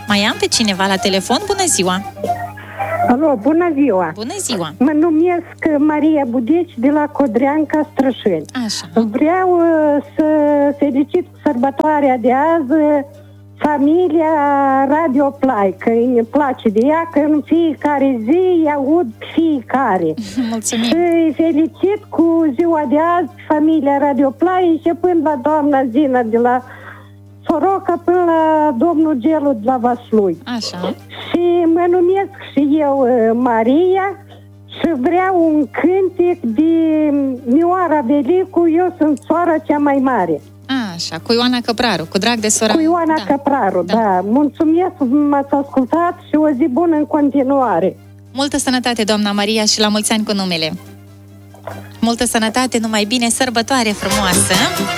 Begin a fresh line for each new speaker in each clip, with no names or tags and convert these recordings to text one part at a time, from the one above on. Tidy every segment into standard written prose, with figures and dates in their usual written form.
Mai am pe cineva la telefon? Bună ziua!
Alo, bună ziua!
Bună ziua!
Mă numesc Maria Budici de la Codreanca, Strășeni.
Așa.
Vreau să felicit sărbătoarea de azi familia Radio Play, că îmi place de ea, că în fiecare zi îi aud fiecare.
Mulțumim!
Și felicit cu ziua de azi familia Radio Play, începând la doamna Zina de la Soroca până la domnul Gelu de la Vaslui.
Așa.
Și mă numesc și eu Maria și vreau un cântec de Mioara Velicu, eu sunt sora cea mai mare.
Așa, cu Ioana Căpraru, cu drag de sora.
Cu Ioana Căpraru, da. Mulțumesc, m-ați ascultat și o zi bună în continuare.
Multă sănătate, doamna Maria, și la mulți ani cu numele. Multă sănătate, numai bine, sărbătoare frumoasă!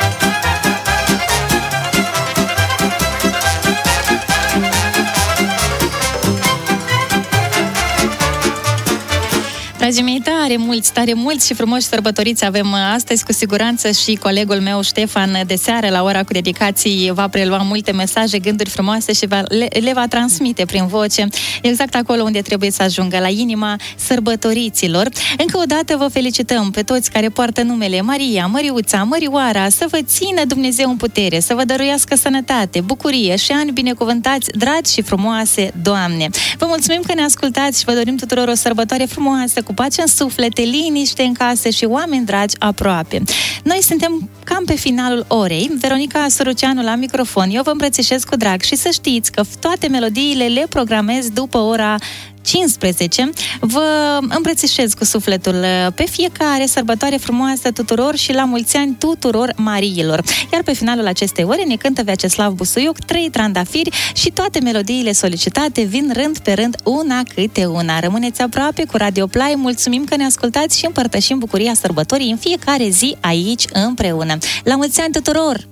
Dragii mei, tare mulți și frumoși sărbătoriți avem astăzi, cu siguranță și colegul meu Ștefan de seară la ora cu dedicații va prelua multe mesaje, gânduri frumoase și le va transmite prin voce exact acolo unde trebuie să ajungă, la inima sărbătoriților. Încă o dată vă felicităm pe toți care poartă numele Maria, Măriuța, Mărioara, să vă țină Dumnezeu în putere, să vă dăruiască sănătate, bucurie și ani binecuvântați, dragi și frumoase, Doamne! Vă mulțumim că ne ascultați și vă dorim tuturor o sărbătoare frumoasă, cu pace în suflete, liniște în case și oameni dragi aproape. Noi suntem cam pe finalul orei. Veronica Săruceanu la microfon. Eu vă îmbrățișez cu drag și să știți că toate melodiile le programez după ora 15. Vă îmbrățișez cu sufletul pe fiecare, sărbătoare frumoasă tuturor și la mulți ani tuturor Mariilor. Iar pe finalul acestei ore ne cântă Vyacheslav Busuioc 3 trandafiri și toate melodiile solicitate vin rând pe rând, una câte una. Rămâneți aproape cu Radio Play, mulțumim că ne ascultați și împărtășim bucuria sărbătorii în fiecare zi aici împreună. La mulți ani tuturor!